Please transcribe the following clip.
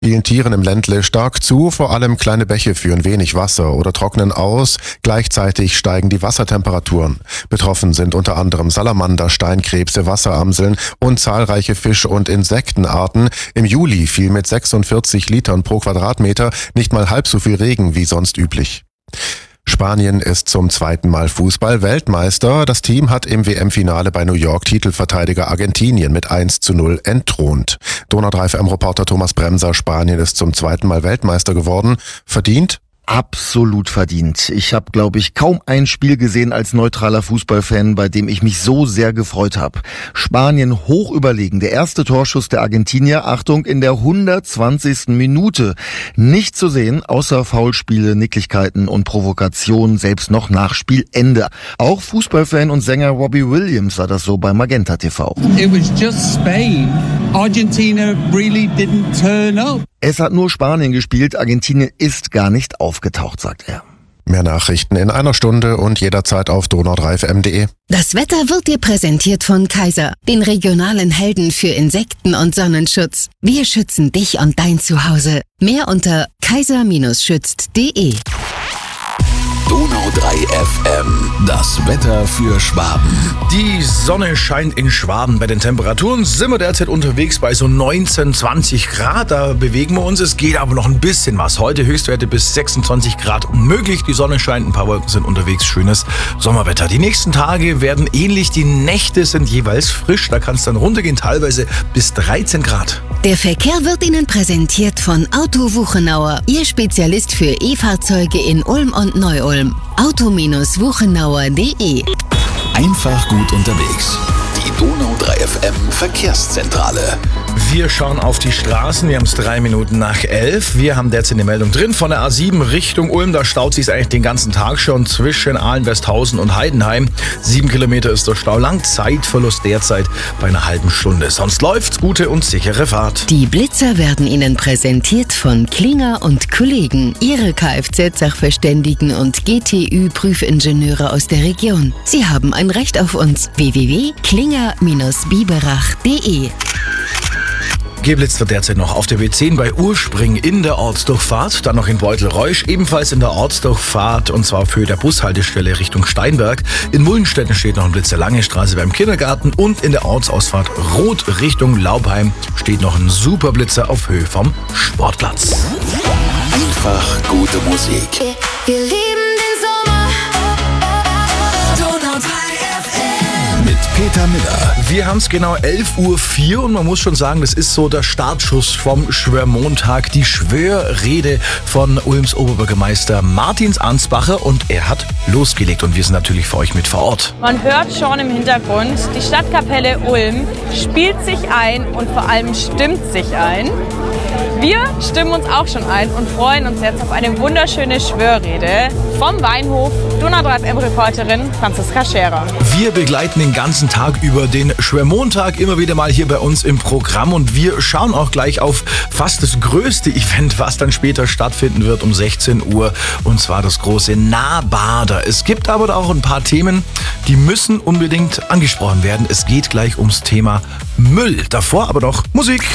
Vielen Tieren im Ländle stark zu, vor allem kleine Bäche führen wenig Wasser oder trocknen aus, gleichzeitig steigen die Wassertemperaturen. Betroffen sind unter anderem Salamander, Steinkrebse, Wasseramseln und zahlreiche Fisch- und Insektenarten. Im Juli fiel mit 46 Litern pro Quadratmeter nicht mal halb so viel Regen wie sonst üblich. Spanien ist zum zweiten Mal Fußball-Weltmeister. Das Team hat im WM-Finale bei New York Titelverteidiger Argentinien mit 1:0 entthront. Donau 3 FM-Reporter Thomas Bremser, Spanien ist zum zweiten Mal Weltmeister geworden. Verdient? Absolut verdient. Ich habe, glaube ich, kaum ein Spiel gesehen als neutraler Fußballfan, bei dem ich mich so sehr gefreut habe. Spanien hoch überlegen. Der erste Torschuss der Argentinier, Achtung, in der 120. Minute. Nicht zu sehen, außer Foulspiele, Nicklichkeiten und Provokationen, selbst noch nach Spielende. Auch Fußballfan und Sänger Robbie Williams sah das so bei Magenta TV. It was just Spain. Argentina really didn't turn up. Es hat nur Spanien gespielt, Argentinien ist gar nicht aufgetaucht, sagt er. Mehr Nachrichten in einer Stunde und jederzeit auf donau3fm.de. Das Wetter wird dir präsentiert von Kaiser, den regionalen Helden für Insekten- und Sonnenschutz. Wir schützen dich und dein Zuhause. Mehr unter kaiser-schützt.de. Donau 3 FM, das Wetter für Schwaben. Die Sonne scheint in Schwaben. Bei den Temperaturen sind wir derzeit unterwegs bei so 19, 20 Grad. Da bewegen wir uns. Es geht aber noch ein bisschen was. Heute Höchstwerte bis 26 Grad möglich. Die Sonne scheint, ein paar Wolken sind unterwegs. Schönes Sommerwetter. Die nächsten Tage werden ähnlich. Die Nächte sind jeweils frisch. Da kann es dann runtergehen, teilweise bis 13 Grad. Der Verkehr wird Ihnen präsentiert von Auto Wuchenauer, Ihr Spezialist für E-Fahrzeuge in Ulm und Neu-Ulm. Auto-Wuchenauer.de. Einfach gut unterwegs. Die Donau 3 FM Verkehrszentrale. Wir schauen auf die Straßen. Wir haben es 3 Minuten nach 11. Wir haben derzeit eine Meldung drin von der A7 Richtung Ulm. Da staut sich eigentlich den ganzen Tag schon zwischen Ahlen-Westhausen und Heidenheim. 7 Kilometer ist der Stau lang. Zeitverlust derzeit bei einer halben Stunde. Sonst läuft's. Gute und sichere Fahrt. Die Blitzer werden Ihnen präsentiert von Klinger und Kollegen. Ihre Kfz-Sachverständigen und GTÜ-Prüfingenieure aus der Region. Sie haben ein Recht auf uns. www.klinger-biberach.de. Geblitzt wird derzeit noch auf der B10 bei Urspring in der Ortsdurchfahrt, dann noch in Beutelreusch, ebenfalls in der Ortsdurchfahrt und zwar für der Bushaltestelle Richtung Steinberg. In Muldenstetten steht noch ein Blitzer Lange Straße beim Kindergarten und in der Ortsausfahrt Rot Richtung Laubheim steht noch ein Superblitzer auf Höhe vom Sportplatz. Einfach gute Musik. Wir lieben den Sommer. Donau 3 FM. Mit Peter Miller. Wir haben es genau 11:04 Uhr und man muss schon sagen, das ist so der Startschuss vom Schwörmontag. Die Schwörrede von Ulms Oberbürgermeister Martin Ansbacher und er hat losgelegt und wir sind natürlich für euch mit vor Ort. Man hört schon im Hintergrund, die Stadtkapelle Ulm spielt sich ein und vor allem stimmt sich ein. Wir stimmen uns auch schon ein und freuen uns jetzt auf eine wunderschöne Schwörrede vom Weinhof. Donau 3 FM-Reporterin Franziska Scherer. Wir begleiten den ganzen Tag über den Schwörmontag immer wieder mal hier bei uns im Programm und wir schauen auch gleich auf fast das größte Event, was dann später stattfinden wird um 16 Uhr und zwar das große Nahbader. Es gibt aber auch ein paar Themen, die müssen unbedingt angesprochen werden. Es geht gleich ums Thema Müll. Davor aber noch Musik.